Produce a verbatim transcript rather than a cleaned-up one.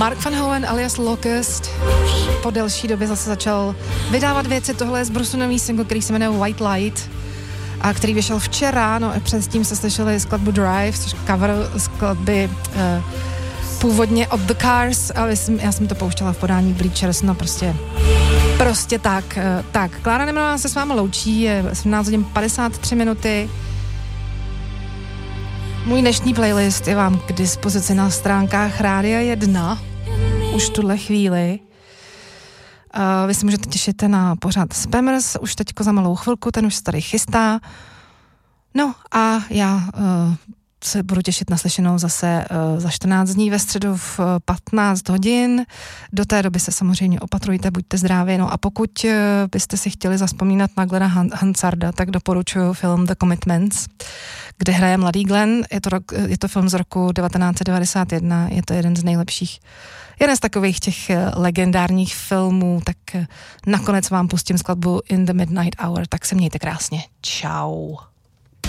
Mark Van Hoen alias Locust po delší době zase začal vydávat věci. Tohle je z Bruceů nový single, který se jmenuje White Light a který vyšel včera. No a předtím se slyšeli skladbu Drive, což cover skladby uh, původně od The Cars, ale jsem, já jsem to pouštěla v podání Bleachers, no prostě prostě tak. Uh, tak, Klára Nemenová se s vámi loučí, je sedmnáct hodin padesát tři minuty. Můj dnešní playlist je vám k dispozici na stránkách Rádia jedna už v tuhle chvíli. Uh, vy se můžete těšit na pořád Spammers, už teďko za malou chvilku, ten už se tady chystá. No a já uh, se budu těšit na slyšenou zase uh, za čtrnáct dní ve středu v uh, patnáct hodin. Do té doby se samozřejmě opatrujte, buďte zdraví. No a pokud uh, byste si chtěli zazpomínat na Glena Han- Hansarda, tak doporučuji film The Commitments, kde hraje mladý Glenn. Je to, rok, je to film z roku devatenáct set devadesát jedna, je to jeden z nejlepších, jeden z takových těch legendárních filmů, tak nakonec vám pustím skladbu In the Midnight Hour, tak se mějte krásně. Čau.